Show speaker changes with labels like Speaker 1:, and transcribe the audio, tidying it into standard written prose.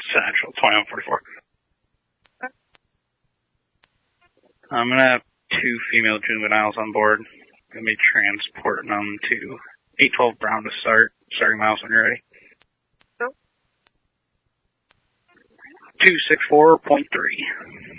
Speaker 1: Satchel, 2144. I'm gonna have 2 female juveniles on board. Gonna be transporting them to 812 Brown to start. Starting miles when you're ready. 264.3.